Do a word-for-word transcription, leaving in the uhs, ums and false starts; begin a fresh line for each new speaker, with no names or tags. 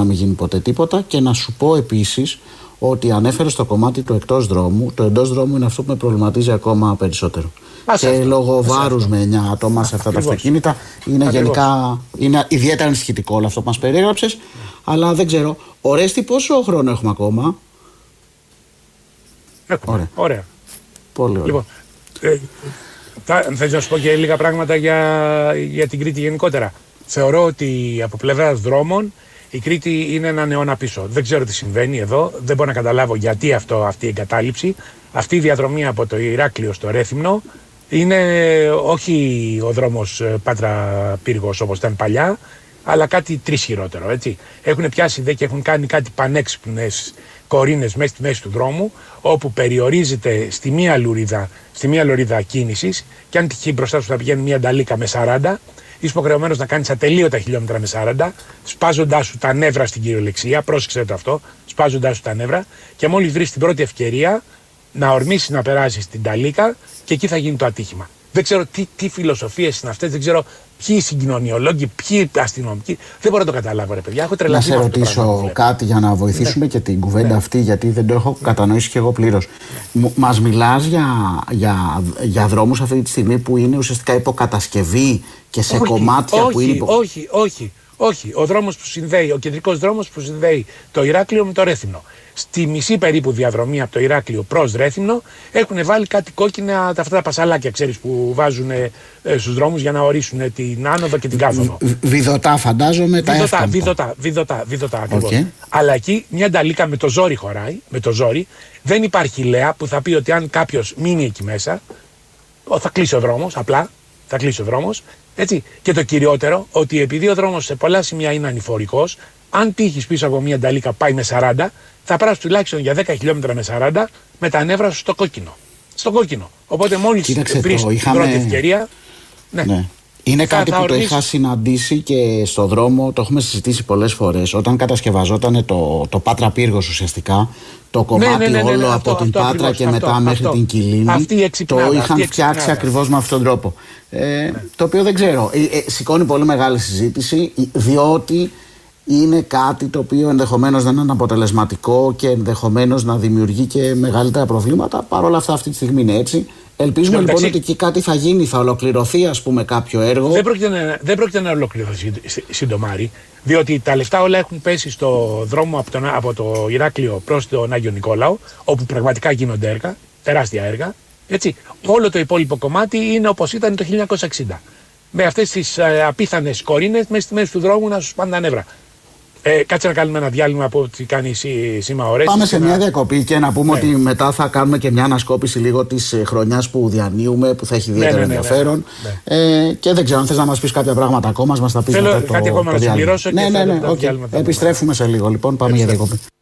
να μην γίνει ποτέ τίποτα. Και να σου πω επίσης ότι ανέφερε στο κομμάτι του εκτός δρόμου. Το εντός δρόμου είναι αυτό που με προβληματίζει ακόμα περισσότερο. Ας και αυτό. Λόγω βάρους με εννιά άτομα σε αυτά Ακριβώς. τα αυτοκίνητα είναι Ακριβώς. γενικά είναι ιδιαίτερα ανησυχητικό όλο αυτό που μας περιέγραψες. Αλλά δεν ξέρω. Ορέστη, πόσο χρόνο έχουμε ακόμα?
Έχουμε. Ωραία. ωραία.
Πολύ ωραία.
Λοιπόν, ε, θα, θες να σου πω και λίγα πράγματα για, για την Κρήτη γενικότερα. Θεωρώ ότι από πλευράς δρόμων η Κρήτη είναι έναν αιώνα πίσω. Δεν ξέρω τι συμβαίνει εδώ, δεν μπορώ να καταλάβω γιατί αυτό, αυτή η εγκατάλειψη. Αυτή η διαδρομή από το Ηράκλειο στο Ρέθυμνο είναι όχι ο δρόμος Πάτρα-Πύργος όπως ήταν παλιά, αλλά κάτι τρεις χειρότερο, έτσι. Έχουν πιάσει δε και έχουν κάνει κάτι πανέξυπνες κορίνες μέσα στη μέση του δρόμου, όπου περιορίζεται στη μία λουρίδα, στη μία λωρίδα κίνησης, και αν τυχεί μπροστά σου θα πηγαίνει μια νταλίκα με σαράντα, είσαι υποχρεωμένος να κάνεις ατελείωτα χιλιόμετρα με σαράντα, σπάζοντάς σου τα νεύρα στην κυριολεξία, πρόσεξε το αυτό, σπάζοντάς σου τα νεύρα, και μόλις βρεις την πρώτη ευκαιρία να ορμήσεις να περάσεις την ταλίκα, και εκεί θα γίνει το ατύχημα. Δεν ξέρω τι, τι φιλοσοφίες είναι αυτές, δεν ξέρω ποιοι συγκοινωνιολόγοι, ποιοι αστυνομικοί. Δεν μπορώ να το καταλάβω, ρε παιδιά. Έχω τρελαθεί.
Να σε ρωτήσω κάτι για να βοηθήσουμε ναι. και την κουβέντα ναι. αυτή, γιατί δεν το έχω κατανοήσει και εγώ πλήρως. Ναι. Μας μιλάς για, για, για δρόμους αυτή τη στιγμή που είναι ουσιαστικά υποκατασκευή και σε
όχι,
κομμάτια
όχι,
που είναι. Υπο...
Όχι, όχι, όχι. Ο δρόμος που συνδέει, ο κεντρικός δρόμος που συνδέει το Ηράκλειο με το Ρέθυμνο. Στη μισή περίπου διαδρομή από το Ηράκλειο προς Ρέθυμνο έχουν βάλει κάτι κόκκινα, αυτά τα πασαλάκια, ξέρεις, που βάζουν ε, στους δρόμους για να ορίσουν την άνοδο και την κάθοδο.
Βιδωτά, φαντάζομαι, τα
βιδωτά, βιδωτά, βιδωτά, βιδωτά ακριβώς. Okay. Αλλά εκεί μια νταλίκα με το ζόρι χωράει, με το ζόρι. Δεν υπάρχει λέα που θα πει ότι αν κάποιος μείνει εκεί μέσα, θα κλείσει ο δρόμος, απλά θα κλείσει ο δρόμος. Έτσι. Και το κυριότερο, ότι επειδή ο δρόμος σε πολλά σημεία είναι ανηφορικός, αν τύχεις πίσω από μια νταλίκα πάει με σαράντα, θα περάσει τουλάχιστον για δέκα χιλιόμετρα με σαράντα με τα νεύρα σου στο κόκκινο. Στο κόκκινο. Οπότε μόλις βρεις την είχαμε... πρώτη ευκαιρία. Ναι. ναι.
Είναι
θα,
κάτι
θα
που
ορμήσεις...
το είχα συναντήσει και στο δρόμο, το έχουμε συζητήσει πολλές φορές. Όταν κατασκευαζόταν το, το Πάτρα Πύργος ουσιαστικά, το κομμάτι ναι, ναι, ναι, ναι, όλο ναι, από αυτό, την αυτό, Πάτρα ακριβώς, και αυτό, μετά αυτό, μέχρι αυτό. την Κιλίνη, το είχαν φτιάξει ακριβώς με αυτόν τον τρόπο. Ε, ναι. Το οποίο δεν ξέρω. Ε, ε, σηκώνει πολύ μεγάλη συζήτηση, διότι είναι κάτι το οποίο ενδεχομένως δεν είναι αποτελεσματικό και ενδεχομένως να δημιουργεί και μεγαλύτερα προβλήματα. Παρ' όλα αυτά, αυτή τη στιγμή είναι έτσι. Ελπίζουμε λοιπόν μεταξύ... ότι εκεί κάτι θα γίνει, θα ολοκληρωθεί, ας πούμε, κάποιο έργο.
Δεν πρόκειται να, δεν πρόκειται να ολοκληρωθεί συντομάρι, διότι τα λεφτά όλα έχουν πέσει στο δρόμο από, τον, από το Ηράκλειο προς τον Άγιο Νικόλαο, όπου πραγματικά γίνονται έργα, τεράστια έργα. Έτσι. Όλο το υπόλοιπο κομμάτι είναι όπως ήταν το χίλια εννιακόσια εξήντα. Με αυτές τις ε, απίθανες κορίνες μέσα στη μέση του δρόμου να σου πάνε τα νεύρα. Ε, κάτσε να κάνουμε ένα διάλειμμα από ό,τι κάνει σήμα Ορέστης.
Πάμε σε
να...
μια διακοπή και να πούμε
ναι.
ότι μετά θα κάνουμε και μια ανασκόπηση λίγο της χρονιάς που διανύουμε, που θα έχει ιδιαίτερο ναι, ναι, ναι, ενδιαφέρον. Ναι, ναι. Ε, και δεν ξέρω αν θες να μας πεις κάποια πράγματα ακόμα, μας τα πεις
Θέλω
μετά το,
κάτι ακόμα
το
να συμπληρώσω
ναι,
και
ναι, ναι,
θέλω
okay. Επιστρέφουμε σε λίγο λοιπόν, πάμε ναι, για διακοπή.